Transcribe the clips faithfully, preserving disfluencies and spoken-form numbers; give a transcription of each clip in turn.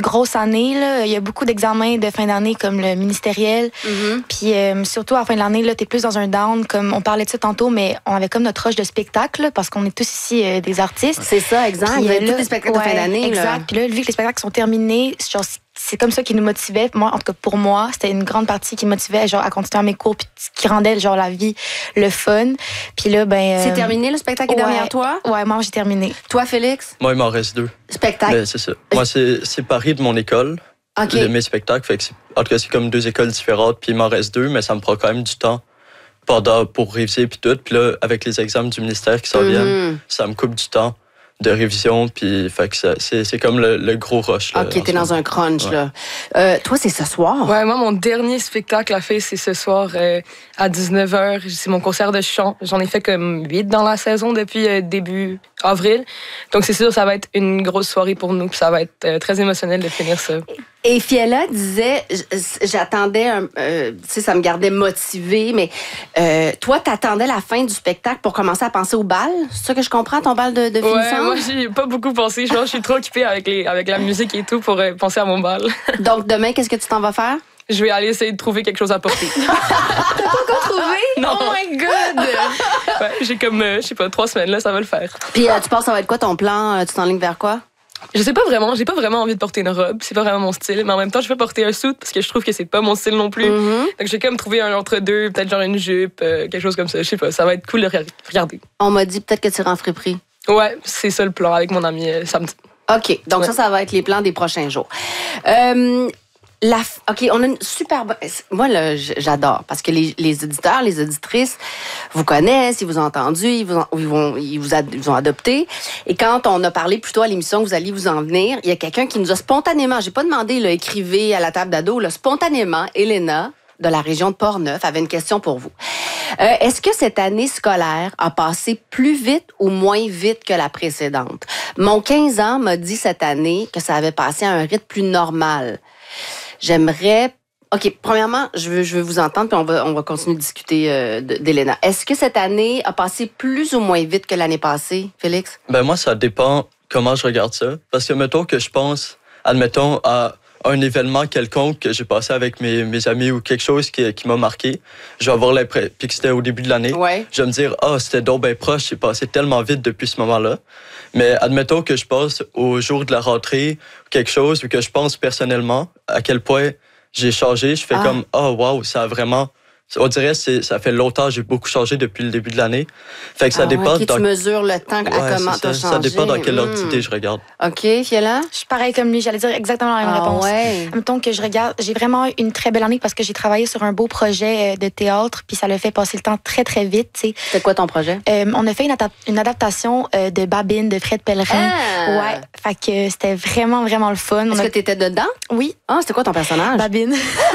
grosse année. Là. Il y a beaucoup d'examens de fin d'année comme le ministériel. Mm-hmm. Puis euh, surtout, à la fin de l'année, tu es plus dans un down. Comme on parlait de ça tantôt, mais on avait comme notre rush de spectacle là, parce qu'on est tous ici euh, des artistes. C'est ça, exact. Puis, vous avez tous les spectacles ouais, de fin d'année. Exact. Puis là, vu que les spectacles sont terminés, genre, c'est comme ça qui nous motivait. Moi, en tout cas, pour moi, c'était une grande partie qui me motivait genre, à continuer mes cours puis qui rendait genre, la vie le fun. Puis là, ben. C'est euh, terminé, le spectacle ouais, est derrière toi? Ouais, moi, j'ai terminé. Toi, Félix? Moi, il m'en reste deux. Spectacle? Ben, c'est ça. Moi, c'est séparé de mon école. OK. De mes spectacles. Fait que en tout cas, c'est comme deux écoles différentes. Puis il m'en reste deux, mais ça me prend quand même du temps pendant, pour réviser puis tout. Puis là, avec les examens du ministère qui s'en mm-hmm. viennent, ça me coupe du temps de révision, puis fait que ça, c'est, c'est comme le, le gros rush. Là, OK, t'es dans un crunch, ouais. là. Euh, toi, c'est ce soir? Ouais, moi, mon dernier spectacle à faire, c'est ce soir euh, à dix-neuf heures. C'est mon concert de chant. J'en ai fait comme huit dans la saison depuis euh, début avril. Donc, c'est sûr, ça va être une grosse soirée pour nous, puis ça va être euh, très émotionnel de finir ça. Et Fiella disait, j'attendais, un, euh, tu sais, ça me gardait motivée, mais euh, toi, t'attendais la fin du spectacle pour commencer à penser au bal? C'est ça que je comprends, ton bal de, de finissant? Ouais, moi, j'y ai pas beaucoup pensé. Je pense que je suis trop occupée avec, les, avec la musique et tout pour euh, penser à mon bal. Donc, demain, qu'est-ce que tu t'en vas faire? Je vais aller essayer de trouver quelque chose à porter. T'as pas encore trouvé? Non. Oh my God! Ouais, j'ai comme, euh, je sais pas, trois semaines, là, ça va le faire. Puis, euh, tu penses, ça va être quoi ton plan? Tu t'enlignes vers quoi? Je sais pas vraiment, j'ai pas vraiment envie de porter une robe, c'est pas vraiment mon style, mais en même temps, je veux porter un suit parce que je trouve que c'est pas mon style non plus. Mm-hmm. Donc, j'ai comme trouvé un entre-deux, peut-être genre une jupe, euh, quelque chose comme ça, je sais pas, ça va être cool de regarder. On m'a dit peut-être que tu iras en friperie. Ouais, c'est ça le plan avec mon ami euh, samedi. OK, donc ouais. ça, ça va être les plans des prochains jours. Euh, La, OK, on a une super bonne... Moi, là, j'adore, parce que les, les auditeurs, les auditrices vous connaissent, ils vous ont entendu, ils vous ont, ils vont, ils vous, ad, ils vous ont adopté. Et quand on a parlé plus tôt à l'émission que vous alliez vous en venir, il y a quelqu'un qui nous a spontanément, j'ai pas demandé, là, écrivez à la table d'ado, là, spontanément, Elena, de la région de Portneuf, avait une question pour vous. Euh, est-ce que cette année scolaire a passé plus vite ou moins vite que la précédente? Mon quinze ans m'a dit cette année que ça avait passé à un rythme plus normal. J'aimerais... OK, premièrement, je veux, je veux vous entendre, puis on va, on va continuer de discuter euh, d'Elena. Est-ce que cette année a passé plus ou moins vite que l'année passée, Félix? Ben moi, ça dépend comment je regarde ça. Parce que, mettons que je pense, admettons, à un événement quelconque que j'ai passé avec mes, mes amis ou quelque chose qui, qui m'a marqué, je vais avoir l'impression, puis que c'était au début de l'année, ouais. je vais me dire, ah, oh, c'était donc bien proche, c'est passé tellement vite depuis ce moment-là. Mais admettons que je passe au jour de la rentrée, quelque chose, ou que je pense personnellement à quel point j'ai changé, je fais ah. comme, oh, wow, ça a vraiment... On dirait que ça fait longtemps que j'ai beaucoup changé depuis le début de l'année. Fait que ça ah, dépend... Okay, dans... Tu mesures le temps à ouais, comment tu as changé. Ça dépend dans quelle ordre mmh. d'idée je regarde. OK, Fiella? Je suis pareil comme lui, j'allais dire exactement la même ah, réponse. Ouais. Mettons que je regarde, j'ai vraiment eu une très belle année parce que j'ai travaillé sur un beau projet de théâtre, puis ça l'a fait passer le temps très, très vite. T'sais. C'est quoi ton projet? Euh, on a fait une, adap- une adaptation euh, de Babine de Fred Pellerin. Ah. Ouais, fait que c'était vraiment, vraiment le fun. Est-ce a... que tu étais dedans? Oui. Ah, c'était quoi ton personnage? Babine.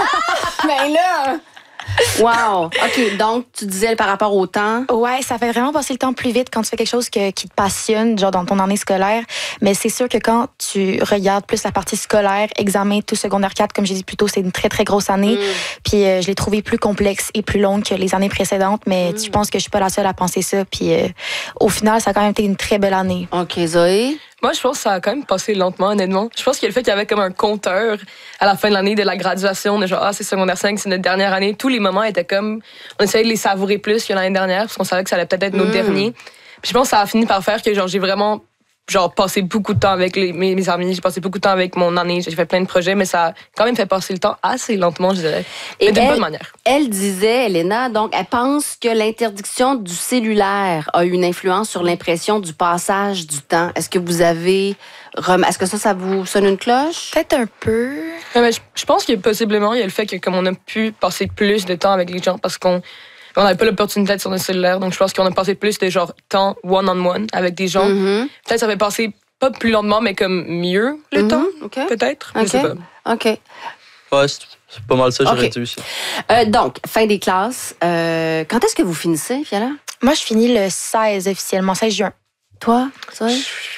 Ben là! Wow! OK, donc, tu disais par rapport au temps. Ouais, ça fait vraiment passer le temps plus vite quand tu fais quelque chose que, qui te passionne, genre dans ton année scolaire. Mais c'est sûr que quand tu regardes plus la partie scolaire, examen, tout secondaire quatre, comme j'ai dit plus tôt, c'est une très, très grosse année. Mm. Puis euh, je l'ai trouvé plus complexe et plus longue que les années précédentes. Mais mm. je pense que je suis pas la seule à penser ça. Puis euh, au final, ça a quand même été une très belle année. OK, Zoé? Moi, je pense que ça a quand même passé lentement, honnêtement. Je pense qu'il y a le fait qu'il y avait comme un compteur à la fin de l'année de la graduation, de genre, ah, c'est secondaire cinq, c'est notre dernière année. Tous les moments étaient comme, on essayait de les savourer plus que l'année dernière, parce qu'on savait que ça allait peut-être être notre mmh. dernier. Puis je pense que ça a fini par faire que, genre, j'ai vraiment, genre, passé beaucoup de temps avec les, mes, mes amis, j'ai passé beaucoup de temps avec mon année, j'ai fait plein de projets, mais ça a quand même fait passer le temps assez lentement, je dirais. Et d'une bonne manière. Elle disait, Elena, donc, elle pense que l'interdiction du cellulaire a eu une influence sur l'impression du passage du temps. Est-ce que vous avez... Est-ce que ça, ça vous sonne une cloche? Peut-être un peu. Ouais, mais je, je pense que possiblement, il y a le fait que comme on a pu passer plus de temps avec les gens parce qu'on on n'avait pas l'opportunité d'être sur notre cellulaire, donc je pense qu'on a passé plus de genre temps one-on-one avec des gens. Mm-hmm. Peut-être ça avait passé pas plus lentement, mais comme mieux le mm-hmm. temps, okay. peut-être. Okay. Je sais pas. OK. Ouais, c'est, c'est pas mal ça, j'aurais okay. dit aussi. Euh, donc, fin des classes. Euh, quand est-ce que vous finissez, Fiala? Moi, je finis le seize officiellement, seize juin. Toi, ça?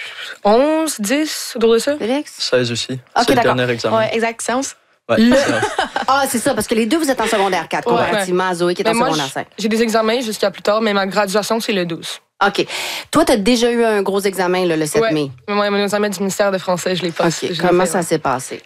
onze, dix, autour de ça? Félix? seize aussi. Okay, c'est d'accord. le dernier examen. Ouais, exact, séance. Ouais, le... ah, c'est ça, parce que les deux, vous êtes en secondaire quatre, ouais, comparativement ouais. à Zoé qui est mais en moi, secondaire cinq. J'ai des examens jusqu'à plus tard, mais ma graduation, c'est le douze. OK. Toi, tu as déjà eu un gros examen là, le sept ouais. mai. Moi, mon examen du ministère de français, je l'ai passé. OK. Comment fait, ça ouais. s'est passé?